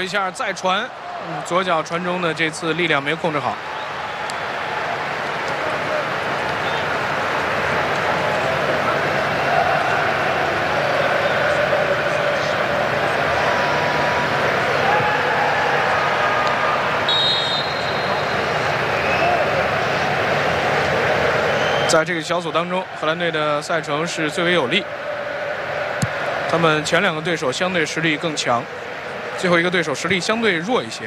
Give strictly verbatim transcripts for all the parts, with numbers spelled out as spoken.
下再传，嗯，左脚传中的这次力量没控制好。在这个小组当中，荷兰队的赛程是最为有利。他们前两个对手相对实力更强，最后一个对手实力相对弱一些。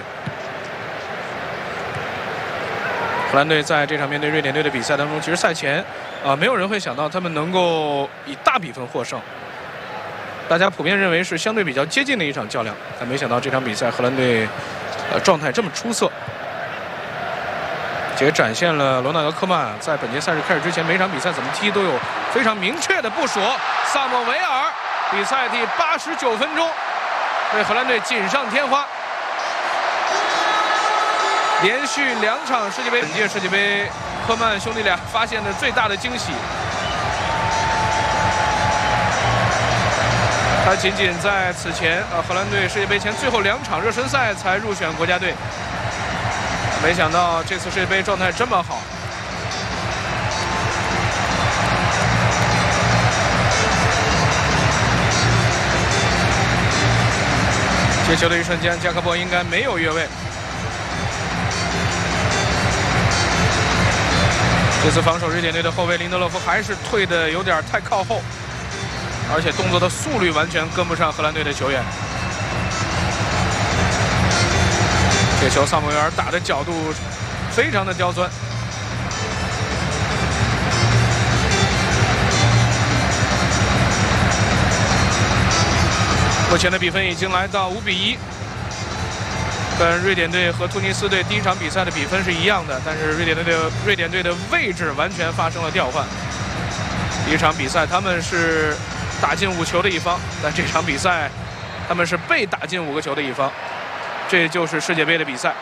荷兰队在这场面对瑞典队的比赛当中，其实赛前啊、呃，没有人会想到他们能够以大比分获胜。大家普遍认为是相对比较接近的一场较量，但没想到这场比赛荷兰队呃状态这么出色。也展现了罗纳德·科曼在本届赛事开始之前，每场比赛怎么踢都有非常明确的部署。萨莫维尔，比赛第八十九分钟，为荷兰队锦上添花，连续两场世界杯，本届世界杯，科曼兄弟俩发现的最大的惊喜。他仅仅在此前，呃，荷兰队世界杯前最后两场热身赛才入选国家队。没想到这次世界杯状态这么好，接球的一瞬间，加克波应该没有越位。这次防守瑞典队的后卫林德洛夫还是退的有点太靠后，而且动作的速率完全跟不上荷兰队的球员。这球萨姆维尔打的角度非常的刁钻。目前的比分已经来到五比一，跟瑞典队和突尼斯队第一场比赛的比分是一样的，但是瑞典队的瑞典队的位置完全发生了调换。第一场比赛他们是打进五球的一方，但这场比赛他们是被打进五个球的一方。这就是世界杯的比赛。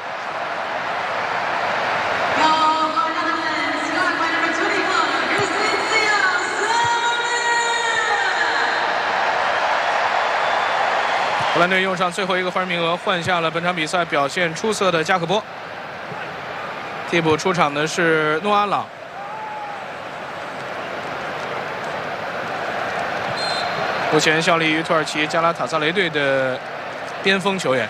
荷兰队用上最后一个换人名额，换下了本场比赛表现出色的加克波。替补出场的是诺阿朗。目前效力于土耳其加拉塔萨雷队的边锋球员。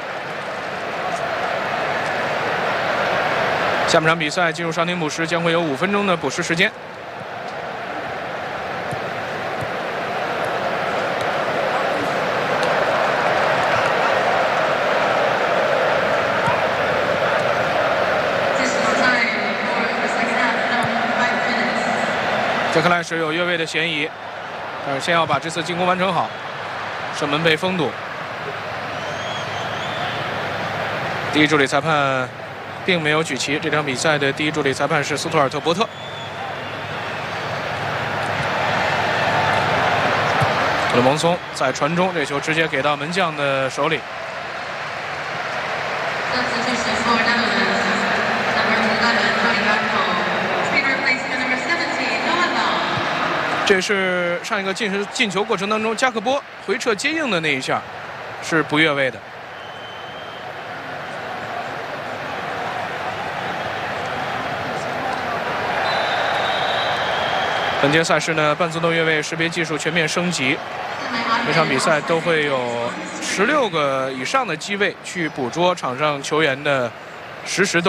下半场比赛进入伤停补时，将会有五分钟的补时时间。杰克赖什有越位的嫌疑，但是先要把这次进攻完成好，射门被封堵。第一助理裁判并没有举旗，这场比赛的第一助理裁判是斯图尔特·伯特。勒蒙松在传中，这球直接给到门将的手里。这是上一个进进球过程当中，加克波回撤接应的那一下是不越位的。本届赛事呢，半自动越位识别技术全面升级，每场比赛都会有十六个以上的机位去捕捉场上球员的实时动